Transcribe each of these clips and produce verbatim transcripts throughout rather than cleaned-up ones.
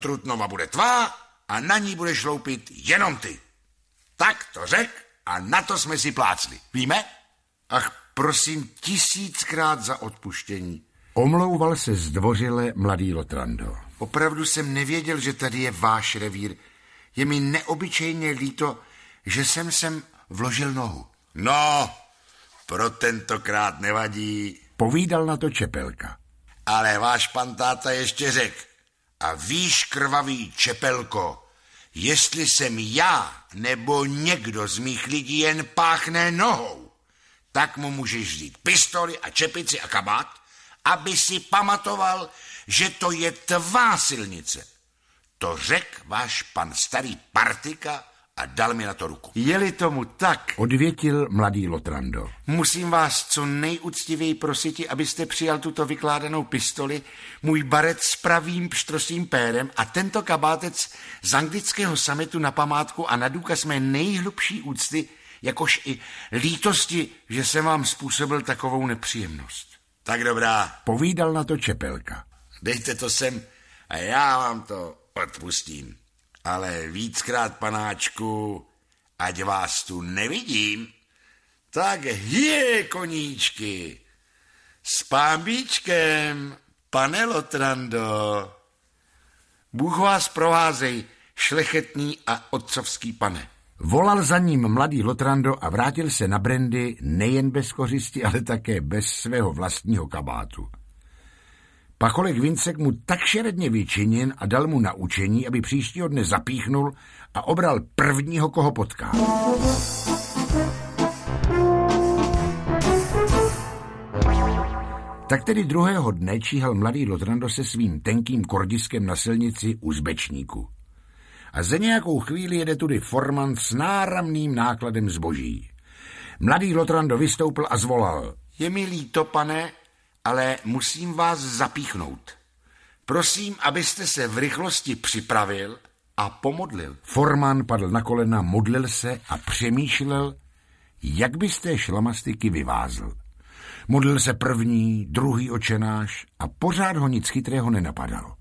Trutnova bude tvá a na ní budeš loupit jenom ty. Tak to řek a na to jsme si plácli. Víme? Ach, prosím tisíckrát za odpuštění. Omlouval se zdvořile mladý Lotrando. Opravdu jsem nevěděl, že tady je váš revír. Je mi neobyčejně líto, že jsem sem vložil nohu. No, pro tentokrát nevadí. Povídal na to Čepelka. Ale váš pan táta ještě řek. A víš, krvavý Čepelko, jestli jsem já nebo někdo z mých lidí jen páchne nohou, tak mu můžeš vzít pistoli a čepici a kabát, aby si pamatoval, že to je tvá silnice. To řek váš pan starý Partika a dal mi na to ruku. Je-li tomu tak, odvětil mladý Lotrando. Musím vás co nejúctivěji prositi, abyste přijal tuto vykládanou pistoli, můj baret s pravým pštrosím pérem a tento kabátec z anglického summitu na památku a na důkaz mé nejhlubší úcty, jakož i lítosti, že jsem vám způsobil takovou nepříjemnost. Tak dobrá. Povídal na to Čepelka. Dejte to sem a já vám to odpustím. Ale víckrát, panáčku, ať vás tu nevidím, tak hije, koníčky, s pámbíčkem, pane Lotrando. Bůh vás provázej, šlechetný a otcovský pane. Volal za ním mladý Lotrando a vrátil se na brandy nejen bez kořisti, ale také bez svého vlastního kabátu. Pacholek Vincek mu tak šeredně vyčinil a dal mu naučení, aby příštího dne zapíchnul a obral prvního, koho potká. Tak tedy druhého dne číhal mladý Lotrando se svým tenkým kordiskem na silnici u Zbečníku. A za nějakou chvíli jede tudy forman s náramným nákladem zboží. Mladý Lotrando vystoupil a zvolal. Je mi líto, pane, ale musím vás zapíchnout. Prosím, abyste se v rychlosti připravil a pomodlil. Forman padl na kolena, modlil se a přemýšlel, jak by z té šlamastiky vyvázl. Modlil se první, druhý očenáš a pořád ho nic chytrého nenapadalo.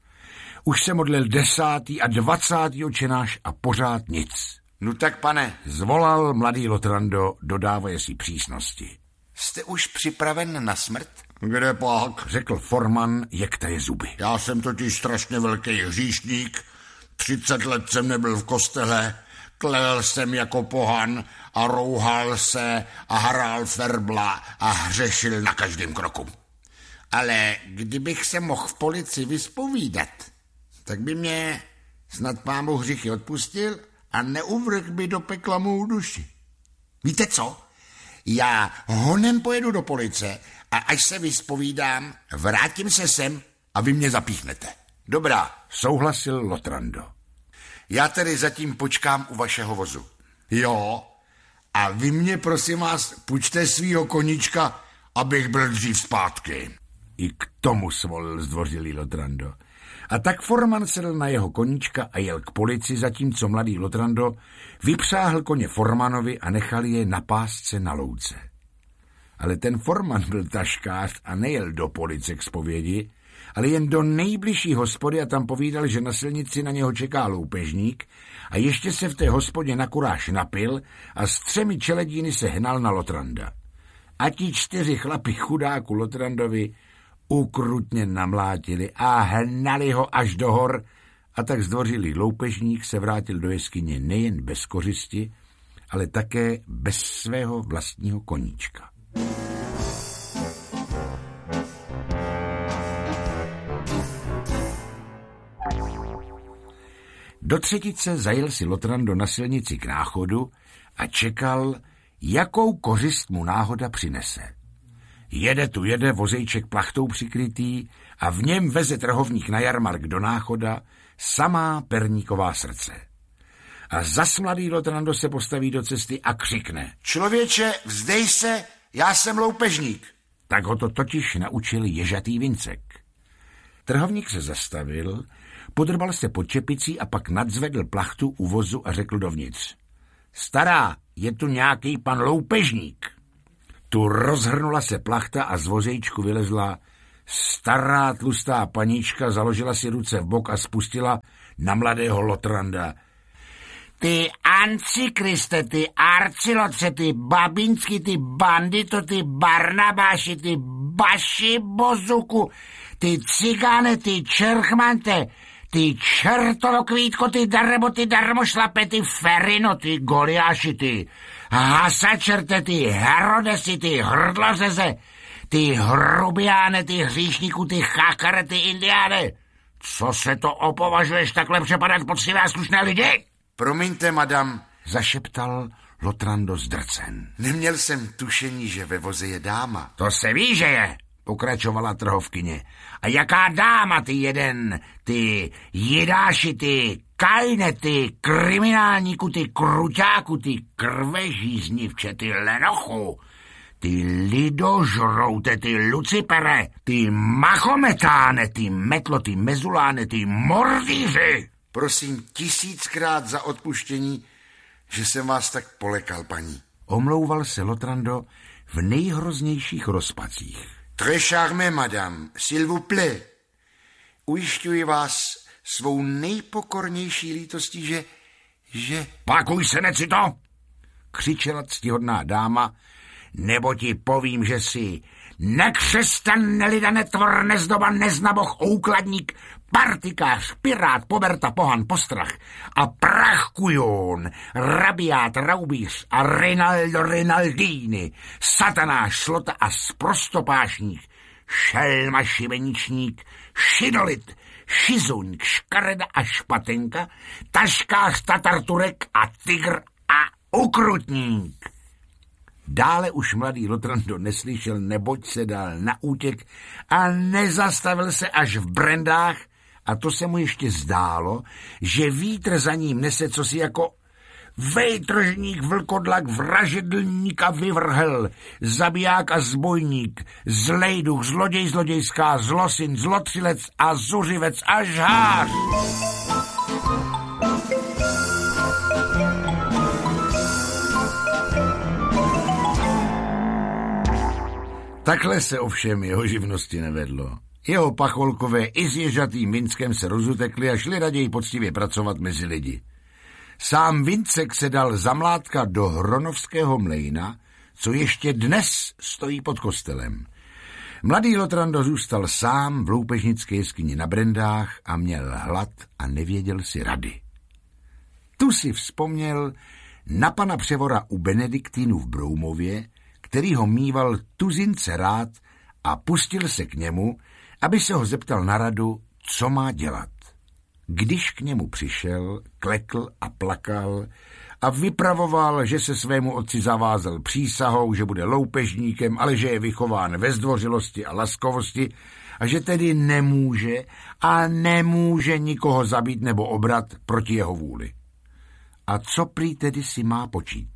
Už se modlil desátý a dvacátý očenáš a pořád nic. No tak, pane, zvolal mladý Lotrando, dodávaje si přísnosti. Jste už připraven na smrt? Kde pak? Řekl forman, jektaje zuby. Já jsem totiž strašně velký hříšník. Třicet let jsem nebyl v kostele, klel jsem jako pohan a rouhal se a hrál ferbla a hřešil na každém kroku. Ale kdybych se mohl v policii vyspovídat, tak by mě snad pán Bůh hříchy odpustil a neuvrhl by do pekla mou duši. Víte co? Já honem pojedu do police a až se vyspovídám, vrátím se sem a vy mě zapíchnete. Dobrá, souhlasil Lotrando. Já tedy zatím počkám u vašeho vozu. Jo, a vy mě prosím vás půjčte svýho koníčka, abych byl dřív zpátky. I k tomu svolil zdvořilý Lotrando. A tak forman sedl na jeho koníčka a jel k polici, zatímco mladý Lotrando vypřáhl koně formanovi a nechal je na pásce na louce. Ale ten forman byl taškář a nejel do police k zpovědi, ale jen do nejbližší hospody a tam povídal, že na silnici na něho čeká loupežník a ještě se v té hospodě na kuráž napil a s třemi čeledíny se hnal na Lotranda. A ti čtyři chlapi chudáku Lotrandovi ukrutně namlátili a hnali ho až do hor a tak zdvořilý loupežník se vrátil do jeskyně nejen bez kořisti, ale také bez svého vlastního koníčka. Do třetice zajel si Lotrando na silnici k náchodu a čekal, jakou kořist mu náhoda přinese. Jede tu jede vozejček plachtou přikrytý a v něm veze trhovník na jarmark do náchoda samá perníková srdce. A zas mladý Lotrando se postaví do cesty a křikne. Člověče, vzdej se, já jsem loupežník. Tak ho to totiž naučil ježatý Vincek. Trhovník se zastavil, podrbal se pod čepicí a pak nadzvedl plachtu u vozu a řekl dovnitř. Stará, je tu nějaký pan loupežník. Tu rozhrnula se plachta a z vozejčku vylezla Stará tlustá paníčka založila si ruce v bok a spustila na mladého Lotranda. Ty Antikriste, ty Arcilotře, ty Babinsky, ty Bandito, ty Barnabáši, ty Baši Bozuku, ty Cigáne, ty Čerchmante, ty Čertolokvítko, ty Darebo, ty Darmošlape, ty Ferino, ty Goliáši, ty Hasačerte, ty Herodesi, ty Hrdlozeze, ty Hrubiáne, ty Hříšníku, ty Chakare, ty Indiáne. Co se to opovažuješ takhle přepadat poctivé a slušné lidi? Promiňte, madam, zašeptal Lotrando zdrcen. Neměl jsem tušení, že ve voze je dáma. To se ví, že je, pokračovala trhovkyně. A jaká dáma, ty jeden, ty jedáši, ty kajne, ty kriminálníku, ty kruťáku, ty krvežíznivče, ty lenochu, ty lidožroute, ty lucipere, ty machometáne, ty metlo, ty mezuláne, ty mordíři. Prosím tisíckrát za odpuštění, že jsem vás tak polekal, paní. Omlouval se Lotrando v nejhroznějších rozpacích. Très charmé, madame, s'il vous plaît. Ujišťuji vás svou nejpokornější lítostí, že... že... Pakuj se, necito! Křičela ctihodná dáma, nebo ti povím, že jsi nekřesťan, nelida, netvor, nezdoba, neznaboch, oukladník, partikář, pirát, poberta, pohan, postrach a prachkujon, rabiát, raubíř a Rinaldo Rinaldini, satanáš, slota a sprostopášník, šelma, šibeničník, šidolit, šizuňk, škareda a špatenka, taškář, tatarturek a tygr a ukrutník. Dále už mladý Lotrando neslyšel, neboť se dal na útěk a nezastavil se až v Brendách, a to se mu ještě zdálo, že vítr za ním nese cosi jako vejtržník, vlkodlak, vražedlník a vyvrhel, zabiják a zbojník, zlej duch, zloděj, zlodějská, zlosin, zlotřilec a zuřivec a žhář. Takhle se ovšem jeho živnosti nevedlo. Jeho pacholkové i s ježatým Vinckem se rozutekli a šli raději poctivě pracovat mezi lidi. Sám Vincek se dal zamlátkat do Hronovského mlejna, co ještě dnes stojí pod kostelem. Mladý Lotrando zůstal sám v loupežnické jeskyni na Brendách a měl hlad a nevěděl si rady. Tu si vzpomněl na pana Převora u Benediktínu v Broumově, který ho mýval tuzince rád, a pustil se k němu, aby se ho zeptal na radu, co má dělat. Když k němu přišel, klekl a plakal a vypravoval, že se svému otci zavázal přísahou, že bude loupežníkem, ale že je vychován ve zdvořilosti a laskovosti a že tedy nemůže a nemůže nikoho zabít nebo obrat proti jeho vůli. A co prý tedy si má počít?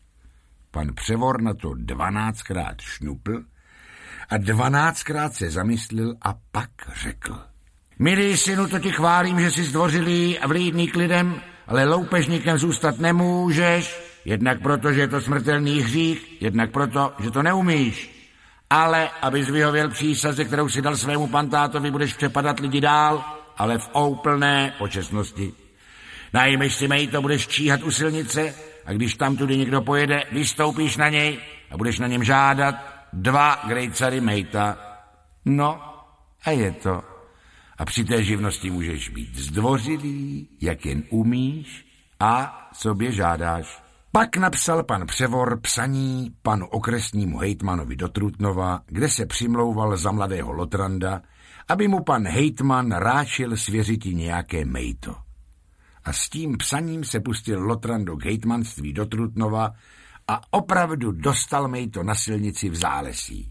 Pan Převor na to dvanáctkrát šnupl a dvanáctkrát se zamyslil a pak řekl. Milý synu, to ti chválím, že jsi zdvořilý a vlídný k lidem, ale loupežníkem zůstat nemůžeš, jednak proto, že je to smrtelný hřích, jednak proto, že to neumíš. Ale abys vyhověl přísaze, kterou si dal svému pantátovi, budeš přepadat lidi dál, ale v úplné počestnosti. Najmeš si mejto, budeš číhat u silnice a když tam tudy někdo pojede, vystoupíš na něj a budeš na něm žádat dva grejcary mejta. No a je to. A při té živnosti můžeš být zdvořilý, jak jen umíš a sobě žádáš. Pak napsal pan Převor psaní panu okresnímu hejtmanovi do Trutnova, kde se přimlouval za mladého Lotranda, aby mu pan hejtman ráčil svěřiti nějaké mejto. A s tím psaním se pustil Lotrando k hejtmanství do Trutnova a opravdu dostal mejto na silnici v Zálesí.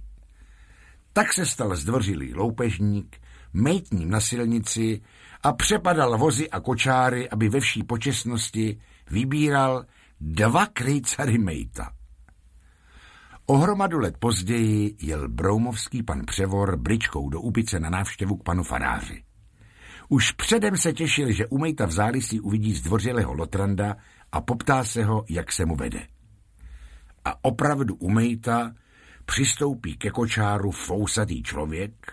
Tak se stal zdvořilý loupežník, mejtním na silnici a přepadal vozy a kočáry, aby ve vší počestnosti vybíral dva krejcary mejta. O hromadu let později jel broumovský pan Převor bričkou do Úpice na návštěvu k panu faráři. Už předem se těšil, že u mejta v Zálesí uvidí zdvořilého Lotranda a poptá se ho, jak se mu vede. A opravdu u mejta přistoupí ke kočáru fousatý člověk,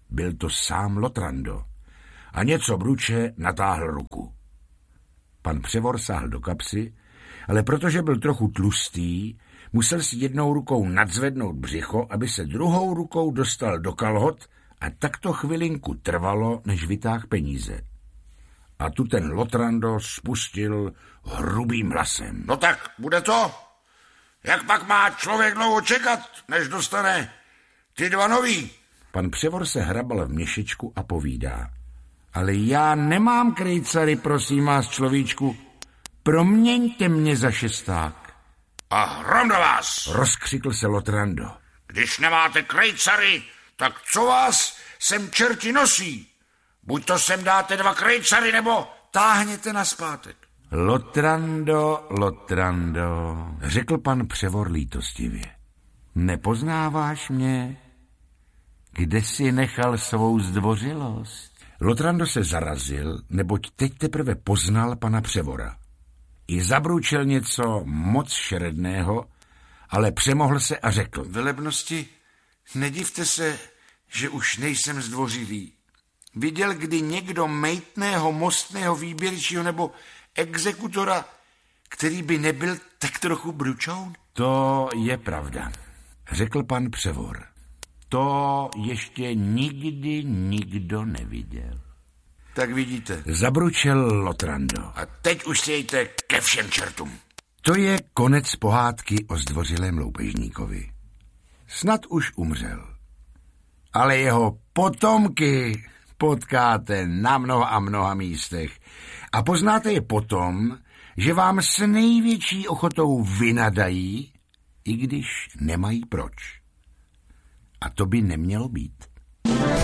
Byl to sám Lotrando a něco bruče natáhl ruku. Pan Převor sáhl do kapsy, ale protože byl trochu tlustý, musel si jednou rukou nadzvednout břicho, aby se druhou rukou dostal do kalhot a tak to chvilinku trvalo, než vytáhl peníze. A tu ten Lotrando spustil hrubým hlasem. No tak, bude to? Jak pak má člověk dlouho čekat, než dostane ty dva nový? Pan Převor se hrabal v měšečku a povídá. Ale já nemám krejcary, prosím vás, človíčku. Proměňte mě za šesták. A hrom do vás! Rozkřikl se Lotrando. Když nemáte krejcary, tak co vás sem čerti nosí? Buď to sem dáte dva krejcary, nebo táhněte naspátek. Lotrando, Lotrando, řekl pan Převor lítostivě. Nepoznáváš mě? Kde jsi nechal svou zdvořilost? Lotrando se zarazil, neboť teď teprve poznal pana Převora. I zabručil něco moc šeredného, ale přemohl se a řekl. Velebnosti, nedivte se, že už nejsem zdvořilý. Viděl kdy někdo mejtného, mostného výběrčího nebo exekutora, který by nebyl tak trochu bručoun? To je pravda, řekl pan Převor. To ještě nikdy nikdo neviděl. Tak vidíte. Zabručel Lotrando. A teď už sejte ke všem čertům. To je konec pohádky o zdvořilém loupežníkovi. Snad už umřel. Ale jeho potomky potkáte na mnoha a mnoha místech. A poznáte je potom, že vám s největší ochotou vynadají, i když nemají proč. A to by nemělo být.